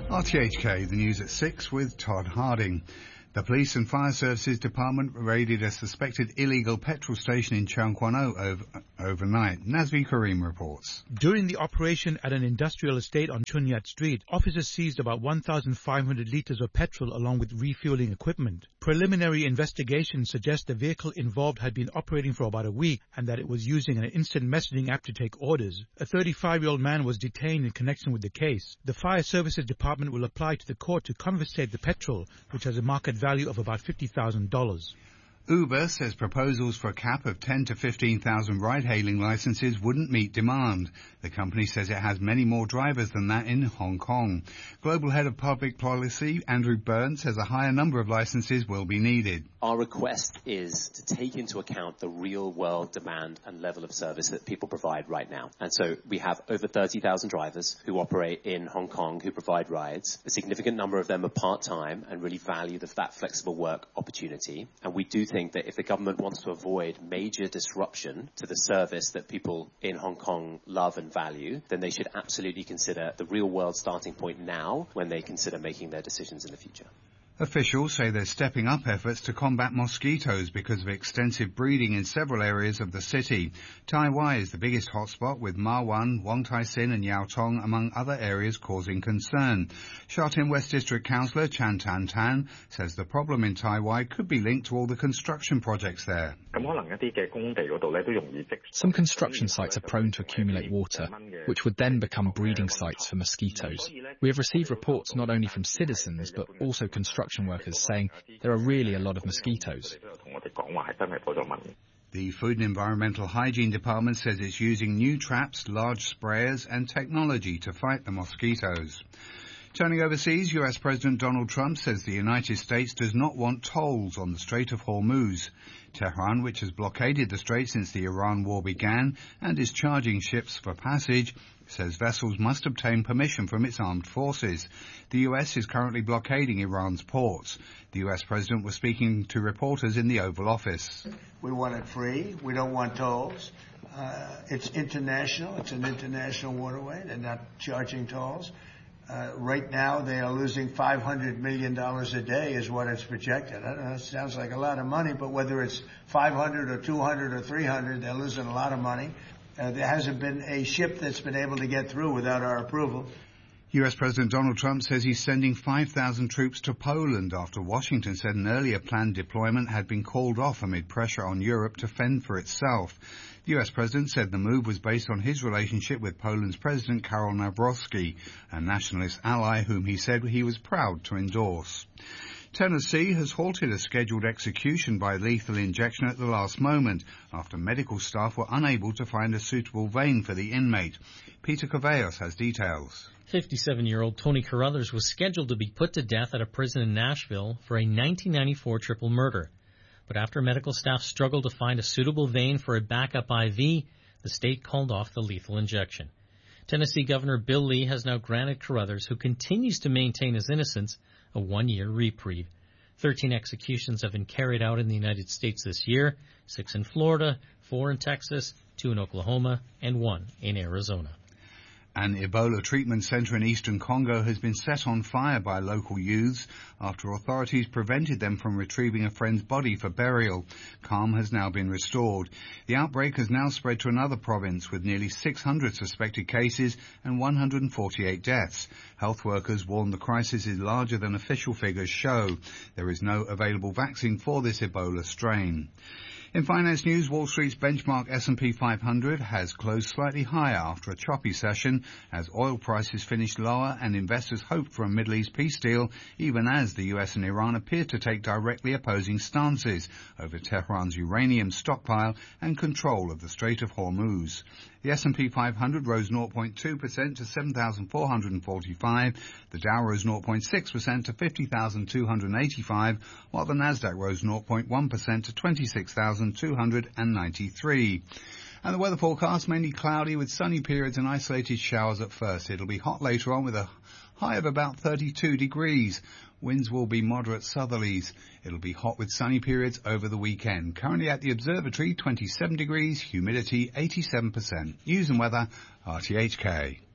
RTHK, the news at 6 with Todd Harding. The Police and Fire Services Department raided a suspected illegal petrol station in Cheung Kwan O overnight. Nazmi Karim reports. During the operation at an industrial estate on Chun Yat Street, officers seized about 1,500 litres of petrol along with refueling equipment. Preliminary investigations suggest the vehicle involved had been operating for about a week and that it was using an instant messaging app to take orders. A 35-year-old man was detained in connection with the case. The Fire Services Department will apply to the court to confiscate the petrol, which has a market value of about $50,000. Uber says proposals for a cap of 10 to 15,000 ride-hailing licenses wouldn't meet demand. The company says it has many more drivers than that in Hong Kong. Global Head of Public Policy, Andrew Byrne, says a higher number of licenses will be needed. Our request is to take into account the real-world demand and level of service that people provide right now. And so we have over 30,000 drivers who operate in Hong Kong who provide rides. A significant number of them are part-time and really value that flexible work opportunity. And we do think that if the government wants to avoid major disruption to the service that people in Hong Kong love and value, then they should absolutely consider the real-world starting point now when they consider making their decisions in the future. Officials say they're stepping up efforts to combat mosquitoes because of extensive breeding in several areas of the city. Tai Wai is the biggest hotspot, with Ma Wan, Wong Tai Sin and Yau Tong among other areas causing concern. Sha Tin West District Councillor Chan Tan Tan says the problem in Tai Wai could be linked to all the construction projects there. Some construction sites are prone to accumulate water, which would then become breeding sites for mosquitoes. We have received reports not only from citizens but also construction workers saying there are really a lot of mosquitoes. The Food and Environmental Hygiene Department says it's using new traps, large sprayers and technology to fight the mosquitoes. Turning overseas, US President Donald Trump says the United States does not want tolls on the Strait of Hormuz. Tehran, which has blockaded the strait since the Iran war began and is charging ships for passage, says vessels must obtain permission from its armed forces. The US is currently blockading Iran's ports. The US President was speaking to reporters in the Oval Office. We want it free. We don't want tolls. It's international. It's an international waterway. They're not charging tolls. Right now, they are losing $500 million a day is what it's projected. I don't know, it sounds like a lot of money, but whether it's 500 or 200 or 300, they're losing a lot of money. There hasn't been a ship that's been able to get through without our approval. US President Donald Trump says he's sending 5,000 troops to Poland after Washington said an earlier planned deployment had been called off amid pressure on Europe to fend for itself. The US President said the move was based on his relationship with Poland's President Karol Nawrocki, a nationalist ally whom he said he was proud to endorse. Tennessee has halted a scheduled execution by lethal injection at the last moment after medical staff were unable to find a suitable vein for the inmate. Peter Cavallos has details. 57-year-old Tony Carruthers was scheduled to be put to death at a prison in Nashville for a 1994 triple murder. But after medical staff struggled to find a suitable vein for a backup IV, the state called off the lethal injection. Tennessee Governor Bill Lee has now granted Carruthers, who continues to maintain his innocence, a one-year reprieve. 13 executions have been carried out in the United States this year, 6 in Florida, 4 in Texas, 2 in Oklahoma, and 1 in Arizona. An Ebola treatment center in eastern Congo has been set on fire by local youths after authorities prevented them from retrieving a friend's body for burial. Calm has now been restored. The outbreak has now spread to another province with nearly 600 suspected cases and 148 deaths. Health workers warn the crisis is larger than official figures show. There is no available vaccine for this Ebola strain. In finance news, Wall Street's benchmark S&P 500 has closed slightly higher after a choppy session as oil prices finished lower and investors hoped for a Middle East peace deal, even as the US and Iran appeared to take directly opposing stances over Tehran's uranium stockpile and control of the Strait of Hormuz. The S&P 500 rose 0.2% to 7,445. The Dow rose 0.6% to 50,285, while the Nasdaq rose 0.1% to 26,293. And the weather forecast, mainly cloudy with sunny periods and isolated showers at first. It'll be hot later on with a high of about 32 degrees. Winds will be moderate southerlies. It'll be hot with sunny periods over the weekend. Currently at the observatory, 27 degrees, humidity 87%. News and weather, RTHK.